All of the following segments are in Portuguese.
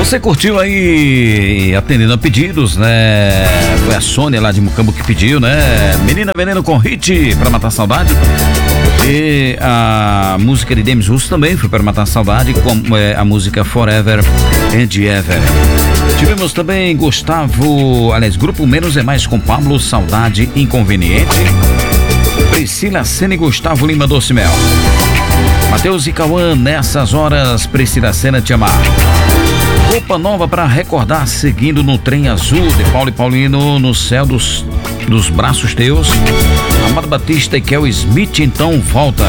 Você curtiu aí, atendendo a pedidos, né? Foi a Sônia lá de Mucambo que pediu, né? Menina Veneno com Hit, pra matar a saudade. E a música de Demis Russo também foi para matar a saudade, com a música Forever and Ever. Tivemos também Grupo Menos é Mais com Pablo, Saudade Inconveniente. Priscila Sena e Gustavo Lima, Doce Mel. Matheus e Cauã, Nessas Horas, Priscila Sena Te Amar. Roupa Nova para Recordar, Seguindo no Trem Azul, de Paulo e Paulino, No Céu dos Braços Teus. Amado Batista e Kel Smith, Então Volta.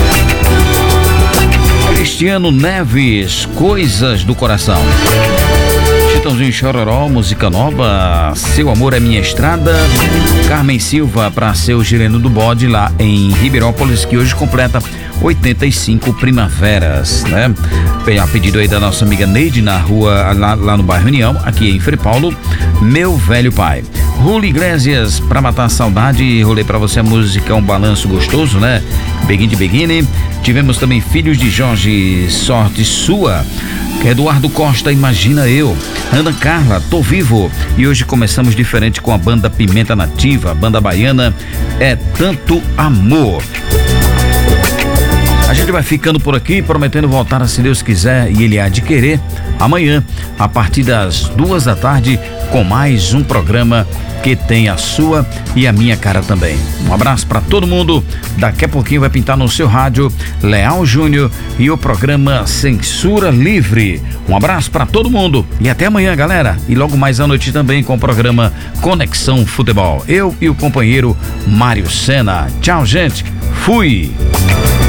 Cristiano Neves, Coisas do Coração. Chitãozinho Chororó, música nova, Seu Amor é Minha Estrada. Carmen Silva para Seu Gireno do Bode, lá em Ribeirópolis, que hoje completa 85 primaveras, né? A pedido aí da nossa amiga Neide, na rua, lá no bairro União, aqui em Frei Paulo, Meu Velho Pai. Ruli Iglesias, pra matar a saudade, rolei pra você a música Um Balanço Gostoso, né? Beguine de Beguine. Tivemos também Filhos de Jorge, Sorte Sua. Eduardo Costa, Imagina Eu. Ana Carla, Tô Vivo. E hoje começamos diferente com a banda Pimenta Nativa, banda baiana É Tanto Amor. A gente vai ficando por aqui, prometendo voltar, se Deus quiser e Ele há de querer, amanhã, a partir das 2 da tarde, com mais um programa que tem a sua e a minha cara também. Um abraço para todo mundo. Daqui a pouquinho vai pintar no seu rádio Leal Júnior e o programa Censura Livre. Um abraço para todo mundo e até amanhã, galera. E logo mais à noite também com o programa Conexão Futebol. Eu e o companheiro Mário Sena. Tchau, gente. Fui.